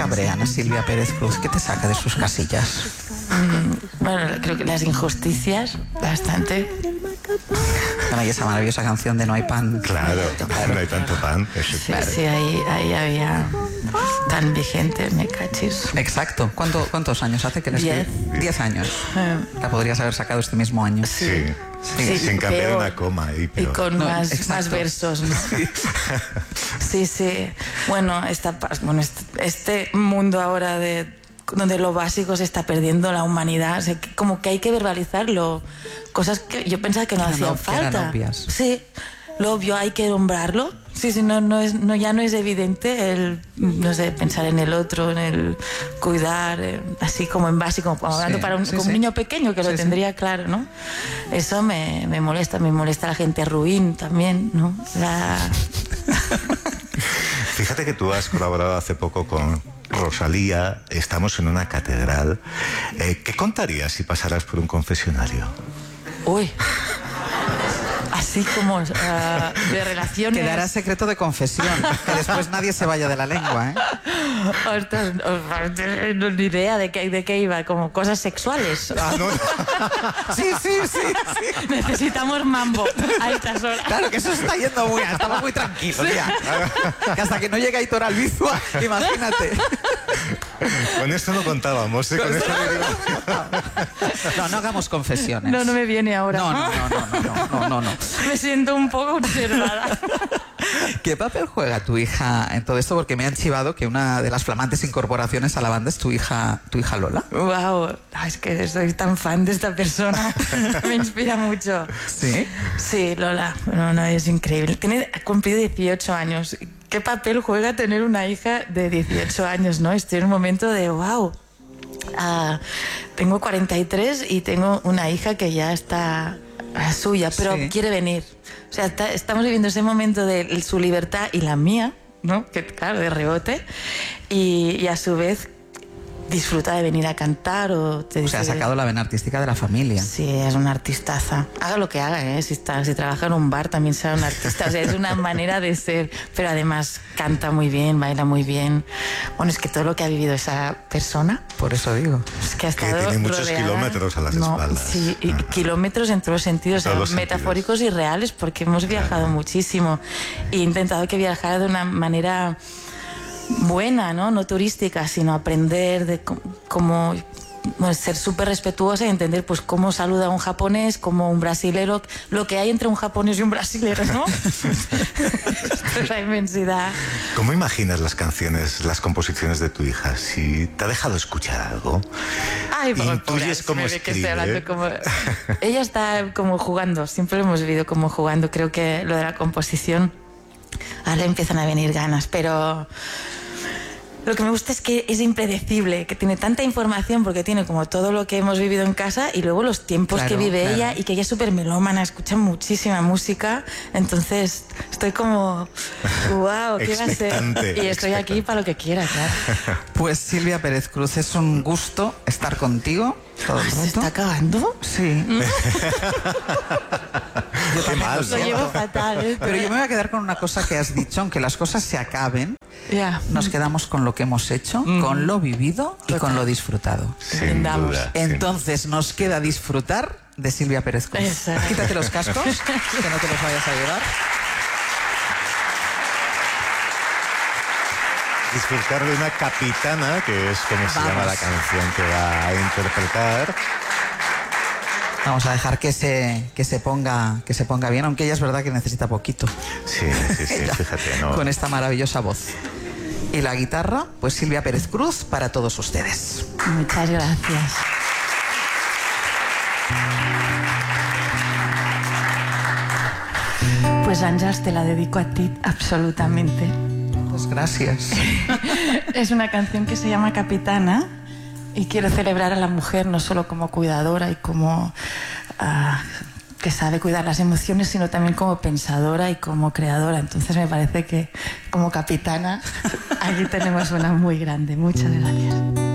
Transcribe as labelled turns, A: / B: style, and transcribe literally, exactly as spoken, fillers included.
A: cabrean a Silvia Pérez Cruz? ¿Qué te saca de sus casillas?
B: Mm, bueno, creo que las injusticias, bastante.
A: Bueno, y esa maravillosa canción de No hay pan.
C: Claro, claro. No hay tanto pan. Eso
B: Sí,
C: claro.
B: sí, ahí, ahí había tan vigente, me cachis.
A: Exacto. ¿Cuánto, ¿Cuántos años hace que la
B: Diez.
A: escribí? Diez años.
B: Eh,
A: La podrías haber sacado este mismo año.
C: Sí. Sí,
B: Sí,
C: sin cambiar
B: peor.
C: una coma. Y,
B: y
C: peor.
B: con
A: No,
B: más,
A: exacto.
B: más versos, ¿no?
C: Sí.
B: Sí, sí. Bueno, esta, bueno este, este mundo ahora de donde lo básico se está perdiendo, la humanidad, o sea, que como que hay que verbalizarlo. Cosas que yo pensaba que no
A: Que
B: hacían
A: no- que eran
B: falta.
A: obvias.
B: Sí, lo obvio hay que nombrarlo. Sí, sí, no, no es, no, ya no es evidente el, no sé, pensar en el otro, en el cuidar, eh, así como en básico, como hablando
A: Sí,
B: para un,
A: sí,
B: como
A: sí.
B: un niño pequeño que
A: Sí,
B: lo
A: sí.
B: tendría claro, ¿no? Eso me, me molesta, me molesta la gente ruin también, ¿no? La...
C: Fíjate que tú has colaborado hace poco con Rosalía, estamos en una catedral. Eh, ¿Qué contarías si pasaras por un confesionario?
B: Uy. Así como uh, de relaciones.
A: Quedará secreto de confesión. Que después nadie se vaya de la lengua, ¿eh?
B: Ostras, no, ni idea de qué, de qué iba, como cosas sexuales.
C: Ah, no.
A: Sí, sí, sí, sí.
B: Necesitamos mambo a estas horas.
A: Claro que eso está yendo muy bien. Estamos muy tranquilos ya. Que hasta que no llega Aitor Albizua, imagínate.
C: Con esto no contábamos, ¿eh? Con esto no...
A: No, no hagamos confesiones.
B: No, no me viene ahora.
A: No, no, no, no, no, no, no, no.
B: Me siento un poco observada.
A: ¿Qué papel juega tu hija en todo esto? Porque me han chivado que una de las flamantes incorporaciones a la banda es tu hija, tu hija Lola.
B: Wow, es que soy tan fan de esta persona. Me inspira mucho.
A: ¿Sí?
B: Sí, Lola, no, no, es increíble. Tiene, ha cumplido dieciocho años. ¿Qué papel juega tener una hija de dieciocho años, no? Estoy en un momento de wow. Ah, tengo cuarenta y tres y tengo una hija que ya está a suya, pero
A: Sí.
B: quiere venir. O sea, está- estamos viviendo ese momento de su libertad y la mía, ¿no? Que claro, de rebote. Y, y a su vez disfruta de venir a cantar o... Te
A: O sea, ha
B: dice-
A: sacado la vena artística de la familia.
B: Sí, es una artistaza. Haga lo que haga, ¿eh? Si, está, si trabaja en un bar también será un artista. O sea, es una manera de ser. Pero además canta muy bien, baila muy bien. Bueno, es que todo lo que ha vivido esa persona,
A: Por eso digo.
B: es que ha
C: Que
B: estado
C: tiene muchos
B: rodeada-
C: kilómetros a las
B: No,
C: espaldas.
B: Sí, y
C: Ajá.
B: kilómetros en todos los sentidos, o sea,
C: Todos los
B: metafóricos
C: sentidos.
B: y reales, porque hemos viajado muchísimo. E he intentado que viajara de una manera buena, ¿no? No turística, sino aprender de cómo, cómo, bueno, ser súper respetuosa y entender pues cómo saluda a un japonés, como un brasilero, lo que hay entre un japonés y un brasilero, ¿no? Esa inmensidad.
C: ¿Cómo imaginas las canciones, las composiciones de tu hija? Si te ha dejado escuchar algo,
B: Ay, por-
C: intuyes
B: por-
C: cómo
B: me ve que estoy
C: escribe.
B: hablando como... Ella está como jugando, siempre lo hemos vivido como jugando. Creo que lo de la composición, ahora le empiezan a venir ganas, pero... Lo que me gusta es que es impredecible, que tiene tanta información porque tiene como todo lo que hemos vivido en casa y luego los tiempos
A: Claro,
B: que vive
A: claro.
B: ella y que ella es súper melómana, escucha muchísima música. Entonces estoy como, wow, ¿qué va a ser?
C: Expectante,
B: Y estoy aquí
C: expectante.
B: para lo que quiera, claro.
A: Pues Silvia Pérez Cruz, es un gusto estar contigo todo el
B: ¿Se
A: rato.
B: está acabando?
A: Sí.
C: Qué mal,
B: Lo
C: ¿no?
B: llevo fatal, ¿eh?
A: Pero yo me voy a quedar con una cosa que has dicho, aunque las cosas se acaben,
B: Ya.
A: nos quedamos con lo que hemos hecho, con lo vivido y con lo disfrutado.
C: Sin
B: Brindamos.
C: duda. sin
A: Entonces nos queda disfrutar de Silvia Pérez Cruz.
B: Exacto.
A: Quítate los cascos, que no te los vayas a llevar.
C: disfrutar de una capitana, que es como se
A: Vamos.
C: llama la canción que va a interpretar.
A: Vamos a dejar que se, que se ponga, que se ponga bien, aunque ella es verdad que necesita poquito.
C: Sí, sí, sí, fíjate, ¿no?
A: Con esta maravillosa voz. Y la guitarra, pues Silvia Pérez Cruz para todos ustedes.
B: Muchas gracias. Pues Àngels, te la dedico a ti absolutamente.
A: Pues gracias.
B: Es una canción que se llama Capitana y quiero celebrar a la mujer no solo como cuidadora y como ah, que sabe cuidar las emociones, sino también como pensadora y como creadora. Entonces me parece que como capitana aquí tenemos una muy grande. Muchas gracias.